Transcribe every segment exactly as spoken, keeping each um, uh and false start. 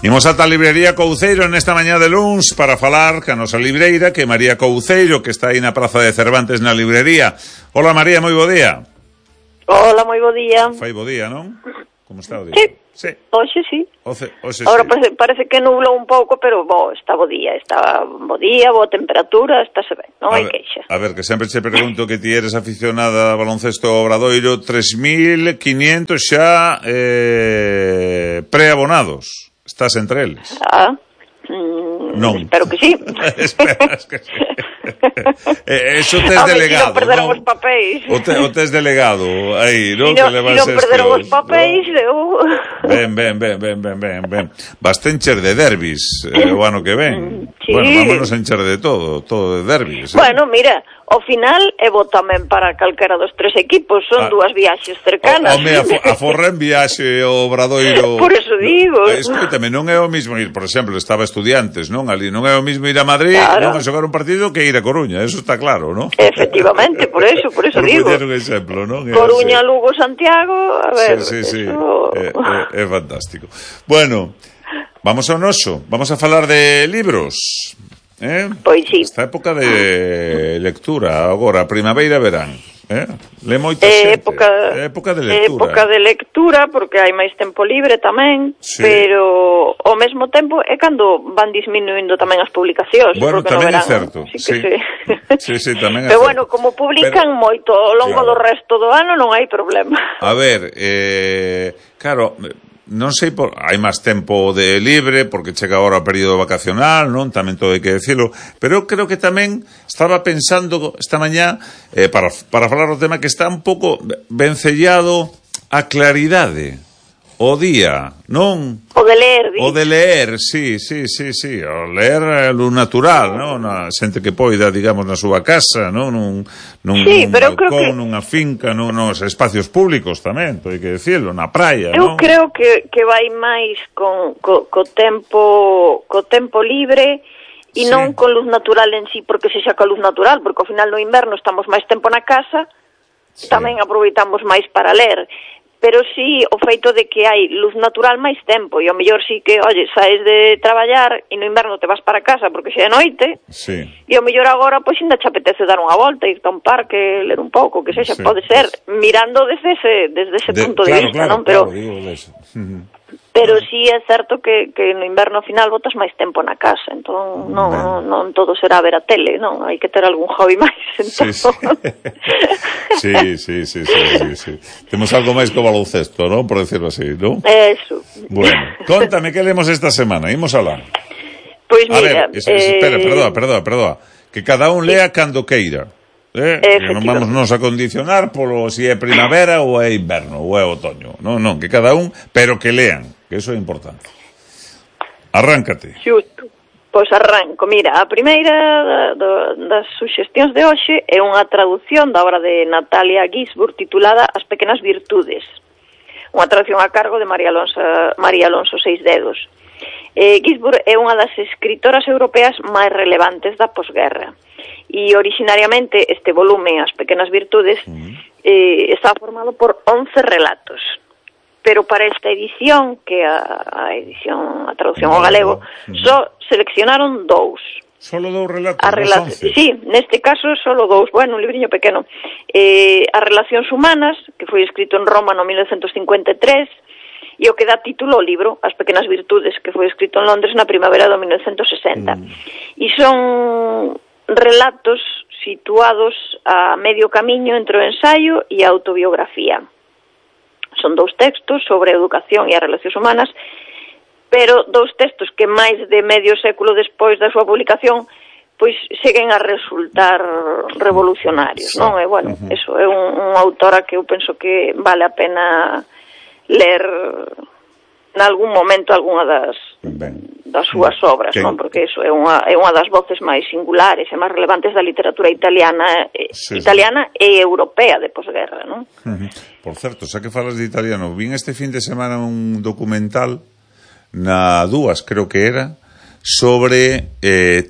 Imos ata a librería Couceiro nesta mañá de luns para falar ca nosa libreira, que é María Couceiro, que está aí na Praza de Cervantes na librería. Hola María, moi bo día. Hola, moi bo día. Fai bo día, non? Como está o día? Sí. Sí. Hoxe sí. Oce, oxe, Ahora sí. parece, parece que nublou un pouco, pero bo, está bo día, está bo día, boa temperatura, está se ben, non hai queixa. A ver, que sempre che pregunto que ti eres aficionada a baloncesto Obradoiro, tres mil quinientos xa eh, preabonados. Estás entre eles. Ah, mm, non. Espero que sí. Esperas que sí. eh, eso tes a ver, delegado, si non perderon non? os papéis. O, te, o tes delegado, aí, non? Si que non, levas si non perderon estos, os papéis, ¿no? eu... Ben, ben, ben, ben, ben, ben, ben. Vas encher de derbis eh, o ano que ven. Sí. Bueno, vámonos a encher de todo, todo de derbis. Eh? Bueno, mira, ao final é bo tamén para calquera dos tres equipos, son ah, dúas viaxes cercanas. O, home, a, a forra en viaxe o Obradoiro. Por eso digo. No, escúchame, non é o mismo ir, por exemplo, estaba Estudiantes, non? Ali non é o mismo ir a Madrid, claro, non a xogar un partido que ir a Coruña, eso está claro, non? Efectivamente, por eso, por eso por digo. Por un exemplo, non? Coruña, sí. Lugo, Santiago, a ver. Sí, sí, sí, eso... é, é, é fantástico. Bueno, vamos ao noso, vamos a falar de libros. Eh? Pois sí. Esta época de lectura, agora, primavera, verán. Eh? Le moita é xente. época, é época de lectura. época de lectura, porque hai máis tempo libre tamén, sí. Pero ao mesmo tempo é cando van disminuindo tamén as publicacións. Bueno, tamén é certo. Sí, sí. sí. sí, sí, tamén é pero certo. bueno, como publican pero, moito ao longo claro. do resto do ano, non hai problema. A ver, eh, claro, non sei, por, hai máis tempo de libre porque chega agora o período vacacional, non? Tamén todo hai que decirlo, pero eu creo que tamén estaba pensando esta mañá eh, para, para falar o tema que está un pouco vencellado a claridade o día, non? O de ler, dices? O de ler, sí, sí, sí, sí, o ler lo natural, non? A xente que poida, digamos, na súa casa, non? Nun, nun, sí, nun balcón, que... nunha finca, nun, nos espacios públicos tamén, hai que decirlo, na praia, eu non? Eu creo que, que vai máis con, co, co tempo co tempo libre e sí. Non con luz natural en sí, porque se xa con luz natural, porque ao final no inverno estamos máis tempo na casa, sí. Tamén aproveitamos máis para ler. Pero sí, o feito de que hai luz natural máis tempo, e ao mellor sí que, oye, saes de traballar e no inverno te vas para casa porque xa é noite, sí. E ao mellor agora, pois, ainda te apetece dar unha volta, irte a un parque, ler un pouco, que sexa, sí. Pode ser, mirando desde ese, desde ese de, punto de claro, vista, claro, non? Pero, claro, digo eso. Pero sí é certo que, que no inverno final botas máis tempo na casa, entón non, non, non todo será ver a tele, non? Hai que ter algún hobby máis, entón. Sí, sí. sí, sí, sí, sí, sí, sí. Temos algo máis que o baloncesto, non? Por decirlo así, non? Eso. Bueno, contame que lemos esta semana, imos alá. Pois A mira... ver, espera, eh... perdoa, perdoa, perdoa. Que cada un lea cando queira. Eh? Non vamos nos a condicionar polo si é primavera ou é inverno ou é otoño. Non, non, que cada un, pero que lean, que eso é importante. Arráncate. Xusto. Pois arranco. Mira, a primeira da, da, das suxestións de hoxe é unha traducción da obra de Natalia Gisburg titulada As pequenas virtudes. Unha traducción a cargo de María Alonso, María Alonso Seis Dedos. Eh, Gisburg é unha das escritoras europeas máis relevantes da posguerra. E originariamente este volume, As pequenas virtudes, eh, está formado por once relatos. Pero para esta edición, que a, a edición, a traducción ao galego, só seleccionaron dous. Solo dous relatos, a rela- Sí, neste caso solo dous, bueno, un libriño pequeno. Eh, as relacións humanas, que foi escrito en Roma no mil novecentos cincuenta e tres, e o que dá título ao libro, As pequenas virtudes, que foi escrito en Londres na primavera do mil novecentos sesenta. Mm. E son relatos situados a medio camiño entre o ensaio e a autobiografía. Son dous textos sobre a educación e as relacións humanas, pero dous textos que máis de medio século despois da súa publicación pois seguen a resultar revolucionarios, non? E, bueno, uh-huh. Eso é un, unha autora que eu penso que vale a pena ler en algún momento algunha das ben. das súas obras, que... non? Porque iso é unha é unha das voces máis singulares e máis relevantes da literatura italiana sí, italiana sí. e europea de posguerra, non? Uh-huh. Por certo, xa que falas de italiano, vin este fin de semana un documental na dúas, creo que era, sobre eh,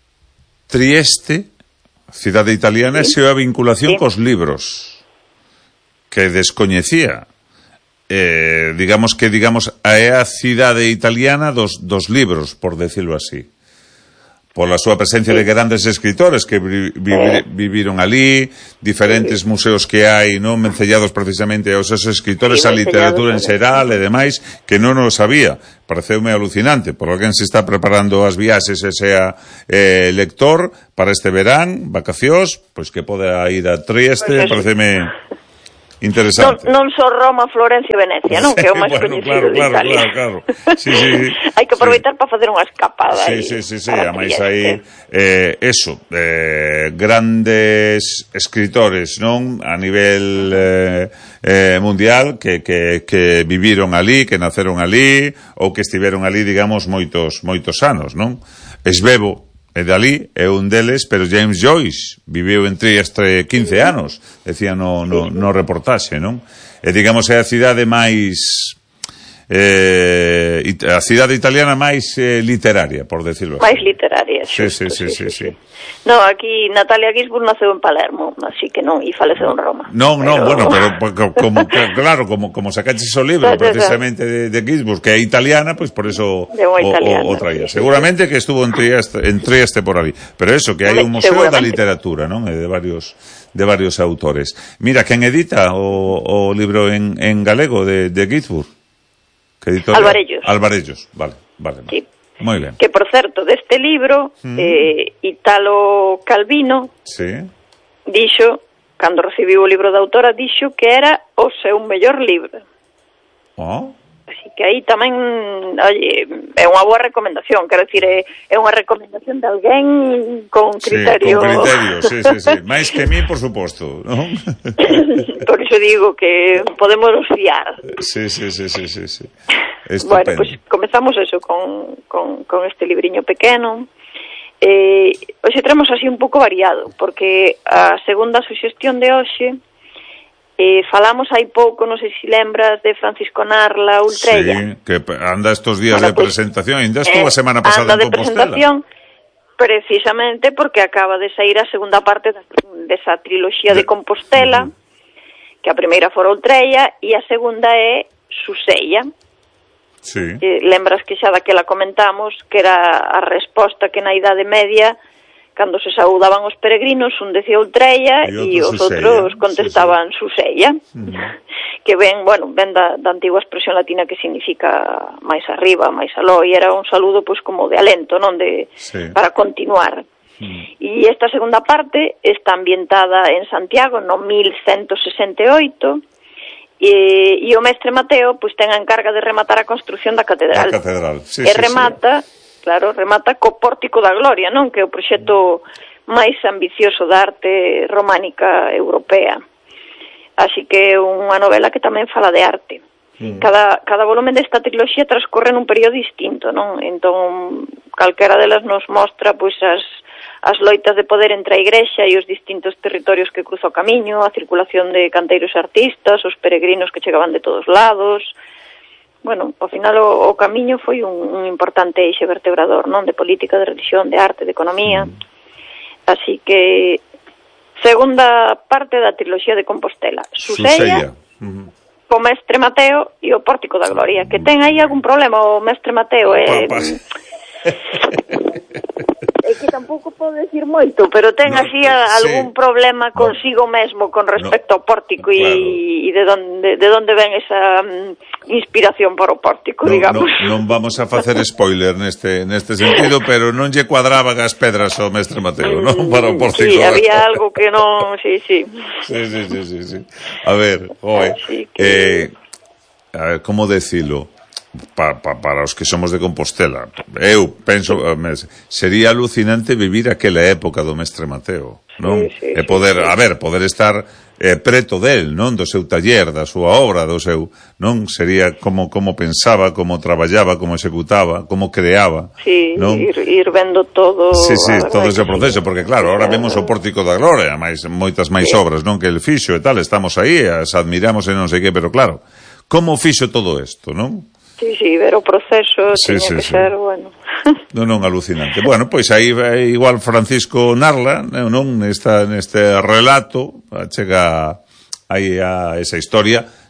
Trieste, cidade italiana, sí. e a vinculación sí. cos libros, que descoñecía. eh, digamos que, digamos, é a cidade italiana dos, dos libros, por decirlo así. Pola súa presencia de grandes escritores que vi, vi, viviron ali, diferentes museos que hai, non, mencellados precisamente aos esos escritores, a literatura en xeral e demais, que non o sabía. Pareceume alucinante. Por alguén se está preparando as viaxes e sea eh, lector para este verán, vacacións, pois que poda ir a Trieste, pues pareceme interesante. Non, non só Roma, Florencia e Venecia, non? Que é o máis bueno, coñecido claro, de claro, Italia. claro, claro. Sí, sí, hai que aproveitar sí. para facer unha escapada. Sí, sí, sí, sí. Ademais aí, eh, eso, eh, grandes escritores, non? A nivel eh, eh, mundial que, que, que viviron ali, que naceron ali, ou que estiveron ali, digamos, moitos, moitos anos, non? Esbebo é dali, é un deles, pero James Joyce viviu en Trieste quince anos, decía no, no, no reportaxe, non? E digamos é a cidade máis eh, a cidade italiana máis eh, literaria, por decirlo así. Máis literaria, sí, sí, sí, sí, sí, sí. No, aquí Natalia Ginzburg naceu en Palermo, así que non, e faleceu en Roma. Non, non, pero... bueno, pero como, claro, como, como sacaches o libro precisamente de, de Ginzburg, que é italiana, pois pues por eso o, o, o traía. Seguramente que estuvo en Trieste, en Trieste por ali. Pero eso, que hai un museo da literatura, non? De varios de varios autores. Mira, quen edita o, o libro en, en galego de, de Ginzburg? Alvarellos. Alvarellos, vale, vale. Sí. Moi ben. Que, por certo, deste libro, mm. eh, Italo Calvino sí. dixo, cando recibiu o libro da autora, dixo que era o seu mellor libro. Oh. Así que aí tamén, oye, é unha boa recomendación, quero dicir, é, é unha recomendación de alguén con criterio. Sí, con criterio, sí, sí, sí. máis que mí, por suposto, non? Por iso digo que podemos fiar. Sí, sí, sí, sí, sí, sí. Bueno, pues comezamos eso con, con, con este libriño pequeno. Eh, hoxe traemos así un pouco variado, porque a segunda suxestión de hoxe eh, falamos hai pouco, non sei se lembras, de Francisco Narla Ultrella. Sí, que anda estos días bueno, de pues, presentación, ainda estuvo eh, a semana pasada anda en Compostela. Anda de presentación, precisamente porque acaba de sair a segunda parte desa triloxía de, de Compostela, uh -huh. que a primeira fora Ultrella e a segunda é Susella. Sí. Eh, lembras que xa daquela comentamos que era a resposta que na Idade Media, cando se saudaban os peregrinos, un decía Ultrella e os outros contestaban sí, sí. Susella, uh -huh. que ven, bueno, ven da, da antigua expresión latina que significa máis arriba, máis aló, e era un saludo pois como de alento, non de sí. para continuar. Uh-huh. E esta segunda parte está ambientada en Santiago no mil cento sesenta e oito, e, e o mestre Mateo pois ten a encarga de rematar a construción da catedral. A catedral, sí, e sí, remata, sí. claro, remata co Pórtico da Gloria, non? Que é o proxecto máis ambicioso da arte románica europea. Así que é unha novela que tamén fala de arte. Mm. Cada, cada volumen desta triloxía transcorre nun período distinto, non? Entón, calquera delas nos mostra pois as as loitas de poder entre a Igrexa e os distintos territorios que cruza o camiño, a circulación de canteiros artistas, os peregrinos que chegaban de todos lados. Bueno, ao final o, o camiño foi un, un importante eixe vertebrador, non? De política, de religión, de arte, de economía. Mm. Así que, segunda parte da triloxía de Compostela. Susella, uh-huh. o mestre Mateo e o Pórtico da Gloria. Que ten aí algún problema o mestre Mateo, eh? É que tampouco podo decir moito, pero ten no, así a, sí. algún problema consigo no. mesmo con respecto no. ao pórtico e claro. de donde de donde ven esa um, inspiración para o pórtico, no, digamos. No, non vamos a facer spoiler neste neste sentido, pero non lle cuadraban as pedras ao mestre Mateo, non? Para o pórtico. Sí, había algo que non, sí, sí. Sí, sí, sí, sí, sí. A ver, oe, que... eh, a ver, como decilo? Pa, pa, para os que somos de Compostela, eu penso, sería alucinante vivir aquela época do mestre Mateo, non? Sí, sí, e poder, sí, sí. a ver, poder estar eh, preto del, non? Do seu taller, da súa obra, do seu, non? Sería como como pensaba, como traballaba, como executaba, como creaba, sí, non? Ir, ir vendo todo. Sí, sí, todo ese proceso, porque claro, ahora vemos o Pórtico da Gloria, máis moitas máis sí. obras, non? Que el fixo e tal, estamos aí, as admiramos e non sei que, pero claro, como fixo todo isto, non? Sí, sí, ver o proceso sí, tiña sí, que sí. ser, bueno. Non, non, alucinante. Bueno, pois aí igual Francisco Narla, non, nesta neste relato chega aí a esa historia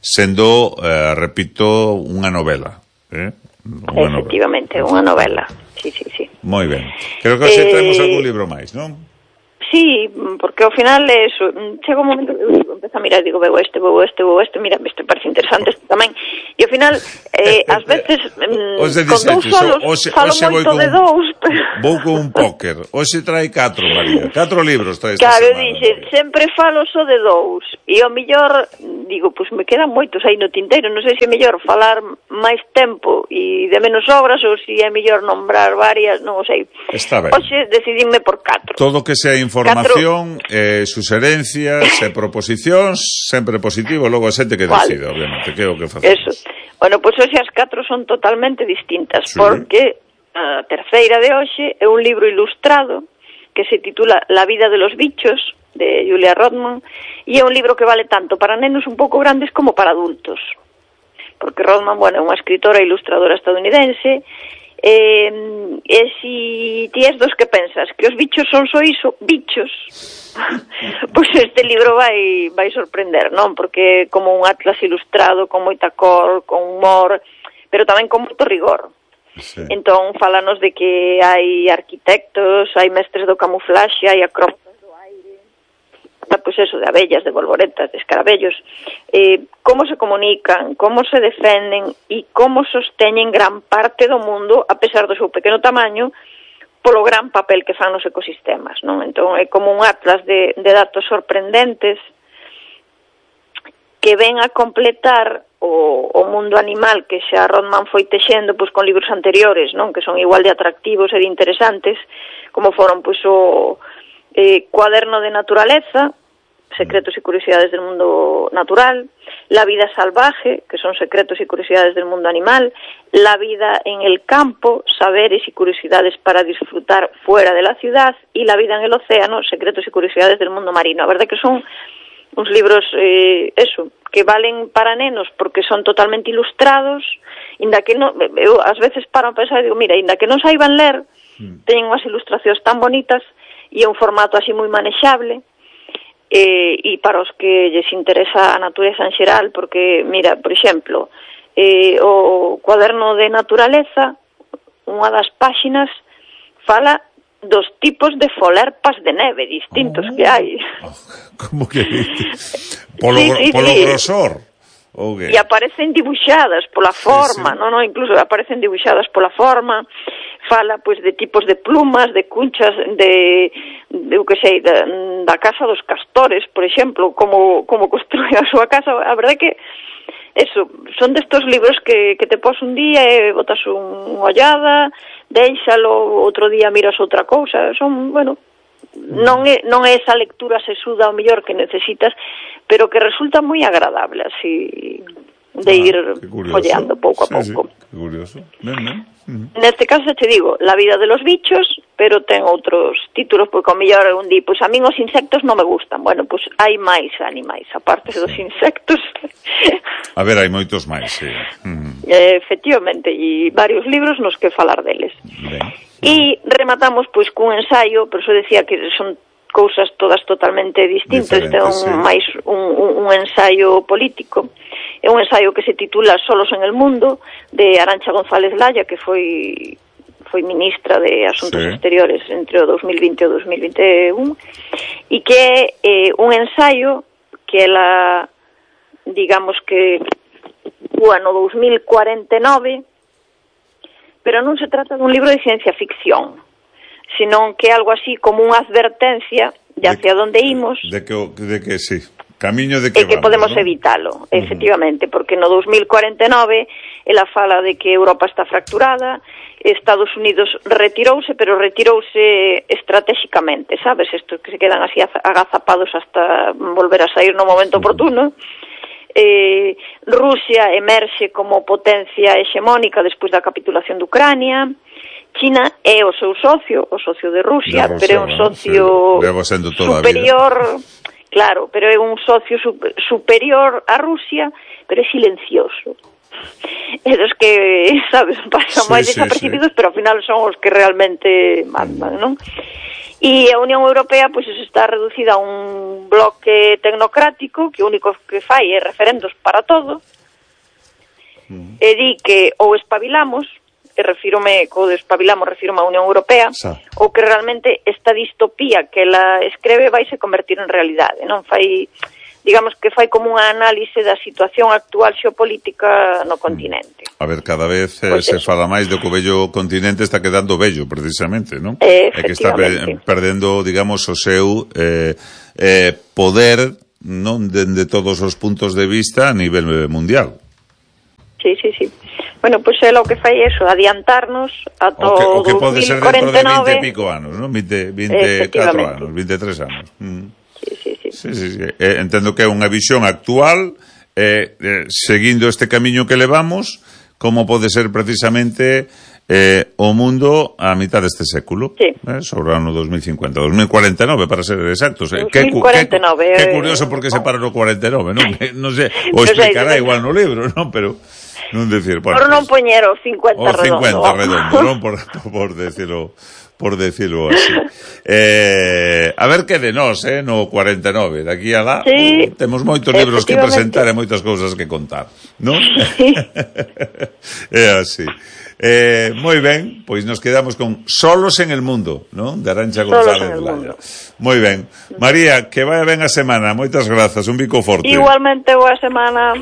sendo, eh, repito, unha novela, eh? Unha Efectivamente, novela. Unha novela, sí, sí, sí. Moi ben. Creo que hoxe eh... traemos algún libro máis, non? Sí, porque ao final é eso, chega un momento que eu empezo a mirar, digo, veo este, veo este, veo este, mira, este parece interesante, este tamén, e ao final, eh, ás veces, mm, con dous solos, oxe, falo oxe moito con, de dous, pero... Vou con un póker, hoxe trae catro, María, catro libros trae esta claro, semana. Claro, dixe, sempre falo só de dous, e ao mellor, digo, pois pues me quedan moitos aí no tinteiro, non sei se é mellor falar máis tempo e de menos obras, ou se é mellor nombrar varias, non o sei. Está ben. Hoxe decidíme por catro. Todo que sea información, eh, sugerencias e proposicións, sempre positivo, logo a xente que vale. decida, obviamente, que é o que facemos. Eso. Bueno, pois pues hoxe as catro son totalmente distintas, sí. Porque a terceira de hoxe é un libro ilustrado que se titula La vida de los bichos, de Julia Rodman, e é un libro que vale tanto para nenos un pouco grandes como para adultos. Porque Rodman, bueno, é unha escritora e ilustradora estadounidense. Eh, e si ti és dos que pensas que os bichos son só iso, bichos, pois este libro vai vai sorprender, non? Porque é como un atlas ilustrado con moita cor, con humor, pero tamén con moito rigor. Sí. Entón, fálanos de que hai arquitectos, hai mestres do camuflaxe, hai acróbatas do aire, pois eso, de abellas, de bolboretas, de escarabellos, eh, como se comunican, como se defenden e como sosteñen gran parte do mundo, a pesar do seu pequeno tamaño, polo gran papel que fan nos ecosistemas, non? Entón, é como un atlas de, de datos sorprendentes que ven a completar o, o mundo animal que xa Rodman foi texendo pois, con libros anteriores, non? Que son igual de atractivos e de interesantes, como foron pois, o eh, Cuaderno de Naturaleza, Secretos y curiosidades del mundo natural, La vida salvaje, que son secretos y curiosidades del mundo animal, La vida en el campo, saberes y curiosidades para disfrutar fuera de la ciudad, y La vida en el océano, secretos y curiosidades del mundo marino. A verdade que son uns libros, eh, eso, que valen para nenos porque son totalmente ilustrados, inda que non, eu ás veces paro a pensar e digo, mira, inda que non saiban ler, mm. teñen unhas ilustracións tan bonitas e é un formato así moi manexable, eh, e para os que lles interesa a natureza en xeral, porque, mira, por exemplo, eh, o Cuaderno de Naturaleza, unha das páxinas fala dos tipos de folerpas de neve distintos oh, que hai. Como que polo, sí, sí, polo sí. grosor? Okay. E aparecen dibuixadas pola forma, sí, sí. non, non, incluso aparecen dibuixadas pola forma. Fala pois de tipos de plumas, de cunchas, de, de eu que sei, da, da casa dos castores, por exemplo, como como construe a súa casa. A verdade que eso, son destos libros que, que te pos un día e botas un, unha ollada, déixalo, outro día miras outra cousa, son, bueno, non é, non é esa lectura sesuda ao mellor que necesitas, pero que resulta moi agradable, así, de ah, ir folleando pouco a sí, pouco. Sí, que curioso. Ben, ben. Uh-huh. Neste caso, te digo, La vida de los bichos, pero ten outros títulos, porque ao mellor un di, pois a min os insectos non me gustan. Bueno, pois hai máis animais, aparte dos insectos. A ver, hai moitos máis, sí. Uh-huh. Eh, efectivamente, e varios libros nos que falar deles. Ben. E rematamos, pois, cun ensaio, por eso decía que son cousas todas totalmente distintas. Este é un, sí. máis un, un, un ensaio político. É un ensaio que se titula Solos en el mundo, de Arantxa González Laya, que foi foi ministra de Asuntos sí. Exteriores entre o dos mil vinte e o dos mil vinte e un, e que é eh, un ensaio que ela, digamos que o ano dos mil cuarenta e nove, pero non se trata dun libro de ciencia ficción, senón que é algo así como unha advertencia de hacia onde imos. De que, de que sí. Camiño de que, e que vamos, podemos ¿no? evitalo, efectivamente, uh-huh. porque no dos mil cuarenta e nove ela fala de que Europa está fracturada, Estados Unidos retirouse, pero retirouse estratégicamente, sabes, estos que se quedan así agazapados hasta volver a sair no momento oportuno. Eh, Rusia emerxe como potencia hexemónica despois da capitulación de Ucrania. China é o seu socio, o socio de Rusia, Rusia pero é un socio sí, superior... Claro, pero é un socio super, superior a Rusia, pero é silencioso. Esos que, sabes, pasan sí, máis desapercibidos, sí, sí. pero ao final son os que realmente mandan, non? E a Unión Europea pois está reducida a un bloque tecnocrático que o único que fai é referendos para todo, mm. e di que ou espabilamos, e refírome, co de espabilamos, refírome a Unión Europea, Sa. ou que realmente esta distopía que ela escreve vai se convertir en realidade, non fai, digamos que fai como unha análise da situación actual xeopolítica no continente. A ver, cada vez eh, pues se eso. fala máis do que o bello continente está quedando bello, precisamente, non? Eh, é que está per, perdendo, digamos, o seu eh, eh, poder, non, dende todos os puntos de vista a nivel mundial. Sí, sí, sí. Bueno, pois pues é lo que fai eso, adiantarnos a todo o que, o que pode ser dentro de vinte e pico anos, non? vinte, veinticuatro anos, veintitrés anos. Mm. Sí, sí, sí. Sí, sí, sí. Eh, entendo que é unha visión actual, eh, eh, seguindo este camiño que levamos, como pode ser precisamente eh, o mundo a mitad deste século, sí. eh, sobre o ano dos mil cincuenta, dos mil cuarenta e nove para ser exactos. dos mil cuarenta e nove, que, que, que curioso porque se para no cuarenta e nove, non? Non sei, o explicará igual no libro, non? Pero non decir, bueno, por non poñer o cincuenta redondo. O cincuenta redondo, non? Por, por decirlo, por decirlo así. Eh, a ver que de nós, eh, no cuarenta e nove, daqui a lá, sí, uh, temos moitos libros que presentar e moitas cousas que contar, non? Sí. É así. Eh, moi ben, pois nos quedamos con Solos en el Mundo, non? De Arantxa González Laya. Moi ben. María, que vai ben a semana. Moitas grazas, un bico forte. Igualmente, boa semana.